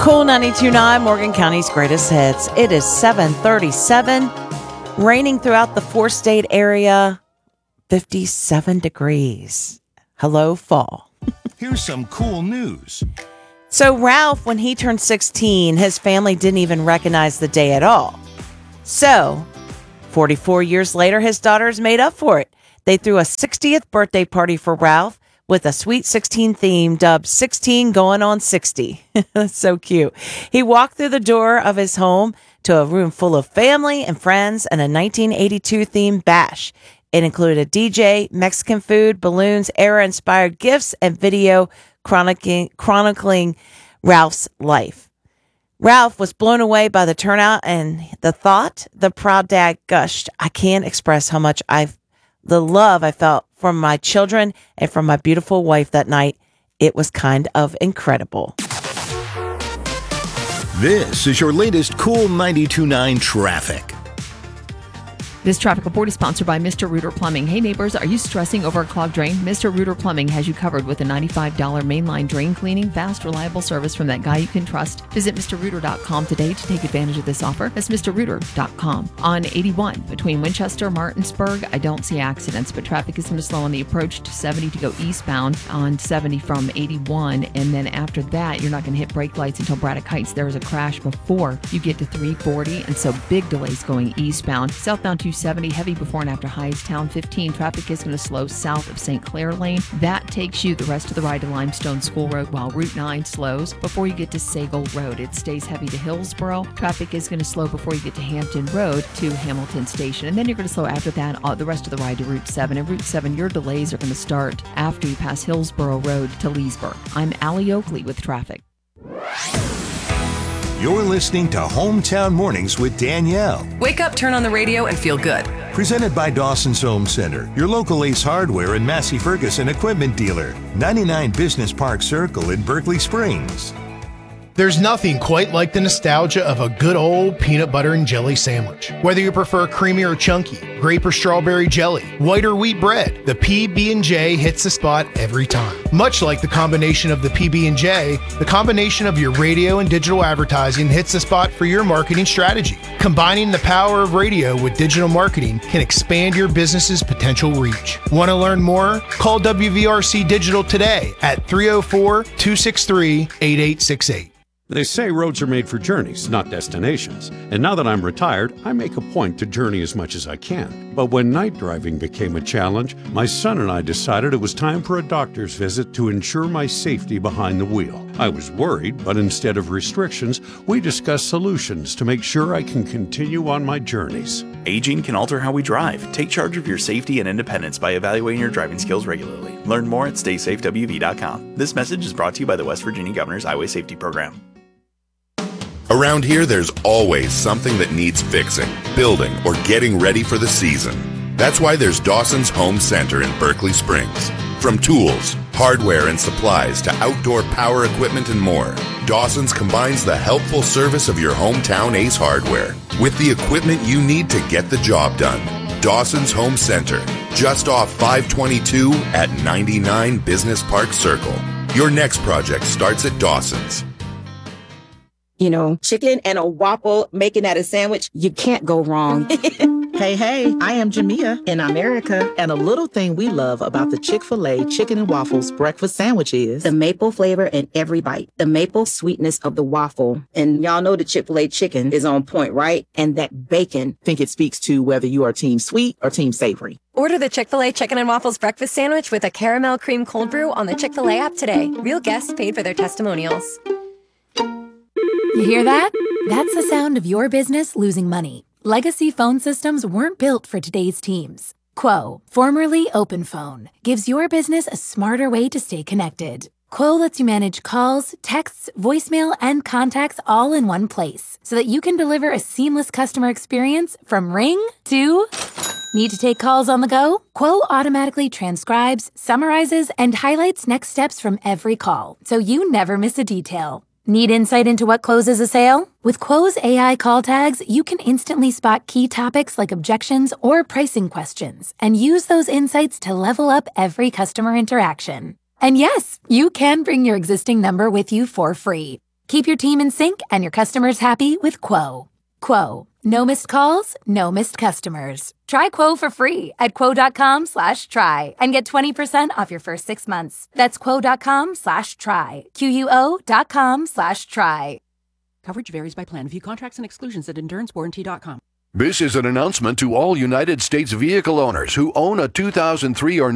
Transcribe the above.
Cool 92.9, Morgan County's greatest hits. It is 7:37, raining throughout the four-state area, 57 degrees. Hello, fall. Here's some cool news. So Ralph, when he turned 16, his family didn't even recognize the day at all. So, 44 years later, his daughters made up for it. They threw a 60th birthday party for Ralph with a Sweet 16 theme dubbed 16 Going on 60. That's so cute. He walked through the door of his home to a room full of family and friends and a 1982 themed bash. It included a DJ, Mexican food, balloons, era-inspired gifts, and video chronicling Ralph's life. Ralph was blown away by the turnout and the thought. The proud dad gushed, "I can't express how much the love I felt from my children and from my beautiful wife that night. It was kind of incredible." This is your latest Cool 92.9 traffic. This traffic report is sponsored by Mr. Rooter Plumbing. Hey neighbors, are you stressing over a clogged drain? Mr. Rooter Plumbing has you covered with a $95 mainline drain cleaning, fast, reliable service from that guy you can trust. Visit MrRooter.com today to take advantage of this offer. That's MrRooter.com. On 81 between Winchester and Martinsburg, I don't see accidents, but traffic is going to slow on the approach to 70 to go eastbound on 70 from 81. And then after that, you're not going to hit brake lights until Braddock Heights. There was a crash before you get to 340, and so big delays going eastbound. Southbound 270, heavy before and after Hightstown. 15, traffic is going to slow south of St. Clair Lane. That takes you the rest of the ride to Limestone School Road, while Route 9 slows before you get to Sagal Road. It stays heavy to Hillsboro. Traffic is going to slow before you get to Hampton Road to Hamilton Station. And then you're going to slow after that the rest of the ride to Route 7. And Route 7, your delays are going to start after you pass Hillsboro Road to Leesburg. I'm Allie Oakley with traffic. You're listening to Hometown Mornings with Danielle. Wake up, turn on the radio, and feel good. Presented by Dawson's Home Center, your local Ace Hardware and Massey Ferguson equipment dealer. 99 Business Park Circle in Berkeley Springs. There's nothing quite like the nostalgia of a good old peanut butter and jelly sandwich. Whether you prefer creamy or chunky, grape or strawberry jelly, white or wheat bread, the PB&J hits the spot every time. Much like the combination of the PB&J, the combination of your radio and digital advertising hits the spot for your marketing strategy. Combining the power of radio with digital marketing can expand your business's potential reach. Want to learn more? Call WVRC Digital today at 304-263-8868. They say roads are made for journeys, not destinations. And now that I'm retired, I make a point to journey as much as I can. But when night driving became a challenge, my son and I decided it was time for a doctor's visit to ensure my safety behind the wheel. I was worried, but instead of restrictions, we discussed solutions to make sure I can continue on my journeys. Aging can alter how we drive. Take charge of your safety and independence by evaluating your driving skills regularly. Learn more at StaySafeWV.com. This message is brought to you by the West Virginia Governor's Highway Safety Program. Around here, there's always something that needs fixing, building, or getting ready for the season. That's why there's Dawson's Home Center in Berkeley Springs. From tools, hardware, and supplies to outdoor power equipment and more, Dawson's combines the helpful service of your hometown Ace Hardware with the equipment you need to get the job done. Dawson's Home Center, just off 522 at 99 Business Park Circle. Your next project starts at Dawson's. You know, chicken and a waffle, making that a sandwich, you can't go wrong. Hey, I am Jamia in America. And a little thing we love about the Chick-fil-A chicken and waffles breakfast sandwich is the maple flavor in every bite, the maple sweetness of the waffle. And y'all know the Chick-fil-A chicken is on point, right? And that bacon. I think it speaks to whether you are team sweet or team savory. Order the Chick-fil-A Chicken and Waffles breakfast sandwich with a caramel cream cold brew on the Chick-fil-A app today. Real guests paid for their testimonials. You hear that? That's the sound of your business losing money. Legacy phone systems weren't built for today's teams. Quo, formerly OpenPhone, gives your business a smarter way to stay connected. Quo lets you manage calls, texts, voicemail, and contacts all in one place so that you can deliver a seamless customer experience from ring to... Need to take calls on the go? Quo automatically transcribes, summarizes, and highlights next steps from every call, so you never miss a detail. Need insight into what closes a sale? With Quo's AI call tags, you can instantly spot key topics like objections or pricing questions and use those insights to level up every customer interaction. And yes, you can bring your existing number with you for free. Keep your team in sync and your customers happy with Quo. Quo. No missed calls, no missed customers. Try Quo for free at quo.com/try and get 20% off your first 6 months. That's quo.com/try. QUO.com/try. Coverage varies by plan. View contracts and exclusions at endurancewarranty.com. This is an announcement to all United States vehicle owners who own a 2003 or